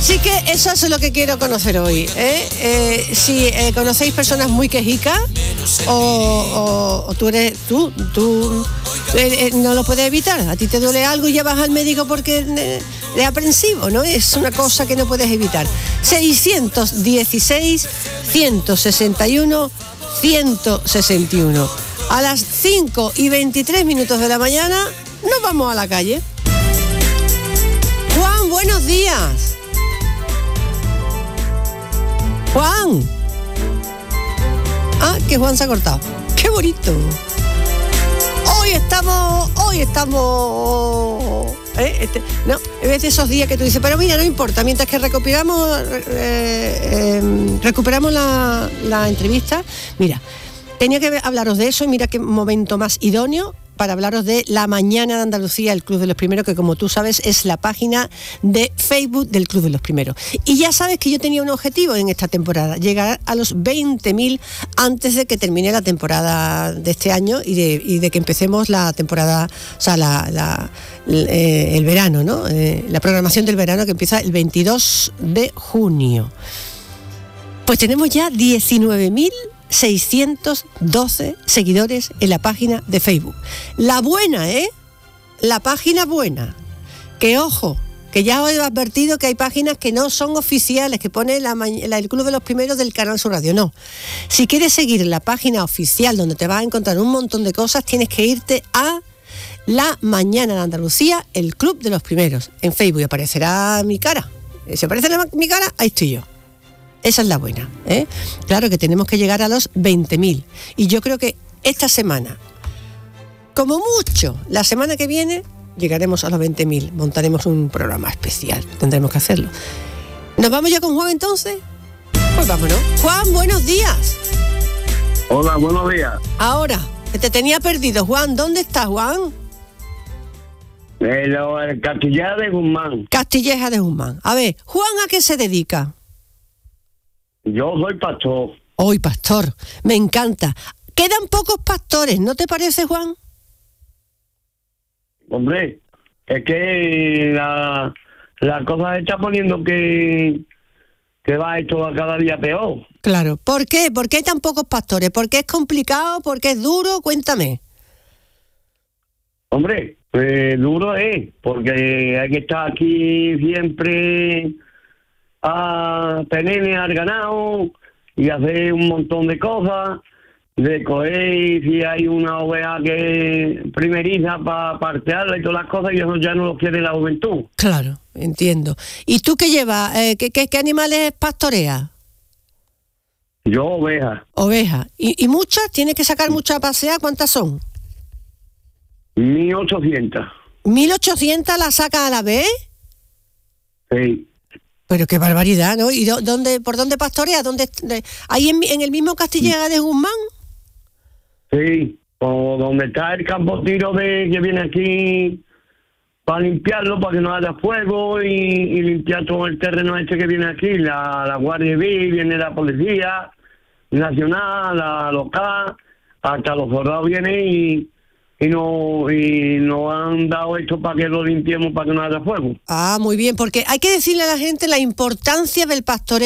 Así que eso es lo que quiero conocer hoy. Si conocéis personas muy quejicas o tú no lo puedes evitar. A ti te duele algo y ya vas al médico porque es aprensivo, ¿no? Es una cosa que no puedes evitar. 616 161 161. A las 5:23 de la mañana nos vamos a la calle. Juan, buenos días. Juan. Ah, que Juan se ha cortado. ¡Qué bonito! Hoy estamos... no, es de esos días que tú dices, pero mira, no importa, mientras que recuperamos la entrevista, mira, tenía que hablaros de eso y mira qué momento más idóneo para hablaros de La Mañana de Andalucía, el Club de los Primeros, que como tú sabes es la página de Facebook del Club de los Primeros. Y ya sabes que yo tenía un objetivo en esta temporada, llegar a los 20.000 antes de que termine la temporada de este año y de que empecemos la temporada, o sea, el verano, ¿no? La programación del verano que empieza el 22 de junio. Pues tenemos ya 19.612 seguidores en la página de Facebook. La buena, la página buena. Que ojo, que ya os he advertido que hay páginas que no son oficiales, que pone el Club de los Primeros del Canal Sur Radio. No. Si quieres seguir la página oficial donde te vas a encontrar un montón de cosas, tienes que irte a La Mañana de Andalucía, el Club de los Primeros. En Facebook aparecerá mi cara. Si aparece mi cara, ahí estoy yo. Esa es la buena, ¿eh? Claro que tenemos que llegar a los 20.000. Y yo creo que esta semana, como mucho, la semana que viene, llegaremos a los 20.000. Montaremos un programa especial. Tendremos que hacerlo. ¿Nos vamos ya con Juan entonces? Pues vámonos. Juan, buenos días. Hola, buenos días. Ahora, que te tenía perdido. Juan, ¿dónde estás, Juan? El Castilleja de Guzmán. Castilleja de Guzmán. A ver, Juan, ¿a qué se dedica? Yo soy pastor. Hoy, pastor, me encanta. Quedan pocos pastores, ¿no te parece, Juan? Hombre, es que la cosa se está poniendo que va esto a cada día peor. Claro. ¿Por qué? ¿Por qué hay tan pocos pastores? ¿Por qué es complicado? ¿Por qué es duro? Cuéntame. Hombre, duro es, porque hay que estar aquí siempre a tener al ganado y hacer un montón de cosas, de coger si hay una oveja que primeriza para partearla y todas las cosas, y eso ya no lo quiere la juventud. Claro, entiendo. ¿Y tú qué llevas? ¿Qué animales pastoreas? Yo ovejas. Ovejas. ¿Y muchas? ¿Tienes que sacar muchas a pasear? ¿Cuántas son? 1.800. ¿1.800 las sacas a la vez? Sí. Pero qué barbaridad, ¿no? ¿Y por dónde pastorea? ¿Ahí en el mismo Castilleja de Guzmán? Sí, o donde está el campo tiro que viene aquí para limpiarlo, para que no haya fuego y limpiar todo el terreno este que viene aquí. La Guardia Civil, viene la Policía Nacional, la local, hasta los soldados vienen y nos han dado esto para que lo limpiemos, para que no haya fuego. Ah, muy bien, porque hay que decirle a la gente la importancia del pastoreo.